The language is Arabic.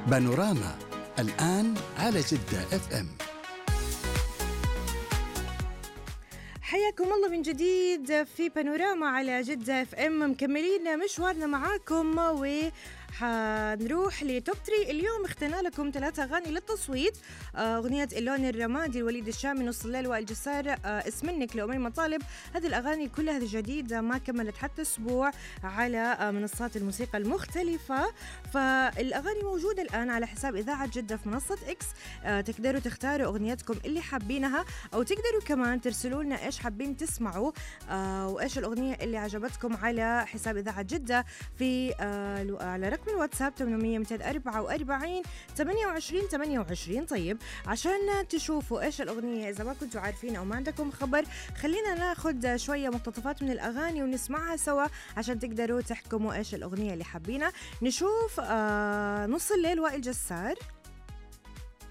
بانوراما الآن على جدة اف ام. حياكم الله من جديد في بانوراما على جدة اف ام، مكملين مشوارنا معاكم حنروح لتوب 3. اليوم اخترنا لكم 3 أغاني للتصويت. أغنية اللون الرمادي الوليد الشامي، نص الليل، وائل جسار، اسمنك لأمين مطالب. هذه الأغاني كلها جديدة، ما كملت حتى أسبوع على منصات الموسيقى المختلفة. فالأغاني موجودة الآن على حساب إذاعة جدة في منصة إكس. تقدروا تختاروا أغنيتكم اللي حابينها، أو تقدروا كمان ترسلوا لنا إيش حابين تسمعوا وإيش الأغنية اللي عجبتكم على حساب إذاعة جدة في على رقم الواتساب 800 244 28 28. طيب عشان تشوفوا إيش الأغنية، إذا ما كنتوا عارفين أو ما عندكم خبر، خلينا ناخد شوية مقتطفات من الأغاني ونسمعها سوا عشان تقدروا تحكموا إيش الأغنية اللي حابينها. نشوف نص الليل وائل جسار.